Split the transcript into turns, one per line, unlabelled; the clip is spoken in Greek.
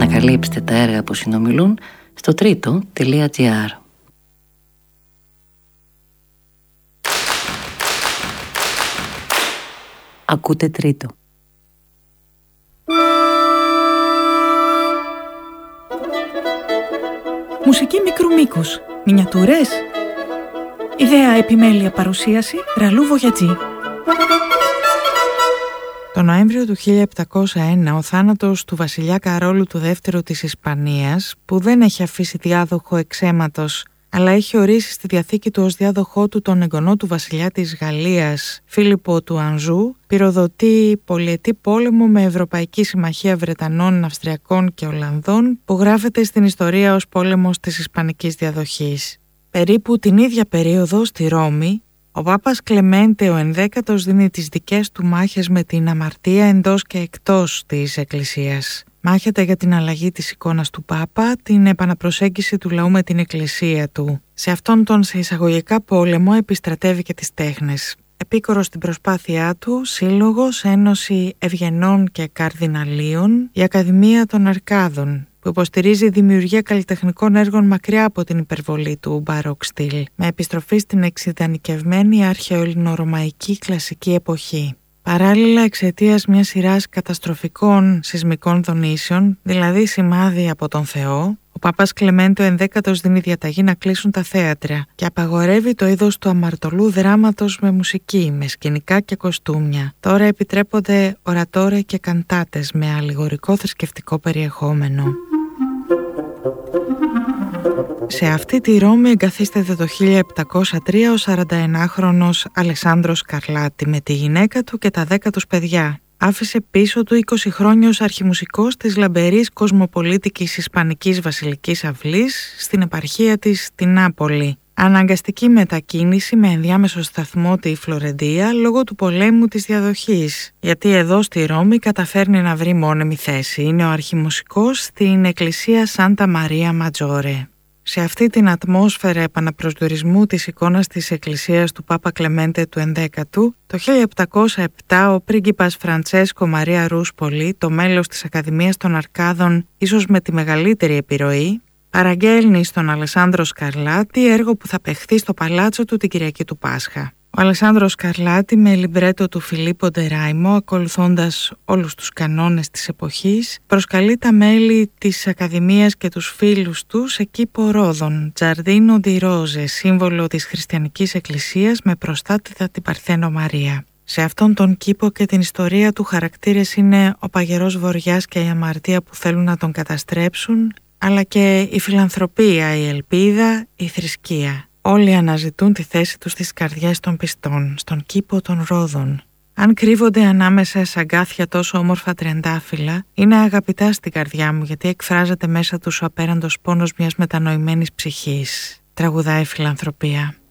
Ανακαλύψτε τα έργα που συνομιλούν στο τρίτο.gr. Ακούτε Τρίτο.
Μουσική μικρού μήκους. Μινιατούρες. Ιδέα, επιμέλεια, παρουσίαση Ραλού Βογιατζή. Το Νοέμβριο του 1701 ο θάνατος του βασιλιά Καρόλου του δεύτερου της Ισπανίας, που δεν έχει αφήσει διάδοχο εξαίματος, αλλά έχει ορίσει στη διαθήκη του ως διάδοχό του τον εγγονό του βασιλιά της Γαλλίας, Φίλιππο του Ανζού, πυροδοτεί πολυετή πόλεμο με Ευρωπαϊκή Συμμαχία Βρετανών, Αυστριακών και Ολλανδών, που γράφεται στην ιστορία ως πόλεμος της Ισπανικής διαδοχής. Περίπου την ίδια περίοδο στη Ρώμη, ο Πάπας Κλεμέντε ο Ενδέκατος δίνει τις δικές του μάχες με την αμαρτία εντός και εκτός της Εκκλησίας. Μάχεται για την αλλαγή της εικόνας του Πάπα, την επαναπροσέγγιση του λαού με την Εκκλησία του. Σε αυτόν τον σε εισαγωγικά πόλεμο επιστρατεύει και τις τέχνες. Επίκορος στην προσπάθειά του, σύλλογος, Ένωση Ευγενών και Καρδιναλίων, η Ακαδημία των Αρκάδων, που υποστηρίζει δημιουργία καλλιτεχνικών έργων μακριά από την υπερβολή του μπαρόκ στυλ, με επιστροφή στην εξειδανικευμένη αρχαιοελληνορωμαϊκή κλασική εποχή. Παράλληλα, εξαιτίας μιας σειράς καταστροφικών σεισμικών δονήσεων, δηλαδή σημάδι από τον Θεό, ο Πάπας Κλεμέντε ο Ενδέκατος δίνει διαταγή να κλείσουν τα θέατρα και απαγορεύει το είδος του αμαρτωλού δράματος με μουσική, με σκηνικά και κοστούμια. Τώρα επιτρέπονται ορατόρε και καντάτες με αλληγορικό θρησκευτικό περιεχόμενο. Σε αυτή τη Ρώμη εγκαθίσταται το 1703 ο 41χρονος Αλεσάνδρος Σκαρλάτι με τη γυναίκα του και τα 10 τους παιδιά. Άφησε πίσω του 20 χρόνια ως αρχιμουσικός της λαμπερής κοσμοπολίτικης Ισπανικής Βασιλικής Αυλής στην επαρχία της στη Νάπολη. Αναγκαστική μετακίνηση με ενδιάμεσο σταθμό τη Φλωρεντία λόγω του πολέμου της διαδοχής, γιατί εδώ στη Ρώμη καταφέρνει να βρει μόνιμη θέση. Είναι ο αρχιμουσικός στην εκκλησία Σάντα Μαρία Ματζόρε. Σε αυτή την ατμόσφαιρα επαναπροσδιορισμού της εικόνας της εκκλησίας του Πάπα Κλεμέντε του 11ου, το 1707 ο πρίγκιπας Φραντσέσκο Μαρία Ρούσπολη, το μέλος της Ακαδημίας των Αρκάδων, ίσως με τη μεγαλύτερη επιρροή, παραγγέλνει στον Αλεσάνδρο Σκαρλάτι έργο που θα παιχθεί στο παλάτσο του την Κυριακή του Πάσχα. Ο Αλεσάνδρος Σκαρλάτι με λιμπρέτο του Φιλίππο Ντεράιμο, ακολουθώντας όλους τους κανόνες της εποχής, προσκαλεί τα μέλη της Ακαδημίας και τους φίλους του σε κήπο Ρόδων, Τζαρδίνο ντι Ρόζε, σύμβολο της χριστιανικής εκκλησίας με προστάτητα την Παρθένο Μαρία. Σε αυτόν τον κήπο και την ιστορία του χαρακτήρες είναι ο παγερός βοριάς και η αμαρτία που θέλουν να τον καταστρέψουν, αλλά και η φιλανθρωπία, η ελπίδα, η θρησκεία. Όλοι αναζητούν τη θέση τους στις καρδιές των πιστών, στον κήπο των Ρόδων. Αν κρύβονται ανάμεσα σε αγκάθια τόσο όμορφα τριαντάφυλλα, είναι αγαπητά στην καρδιά μου γιατί εκφράζεται μέσα τους ο απέραντος πόνος μιας μετανοημένης ψυχής. Τραγουδάει η φιλανθρωπία.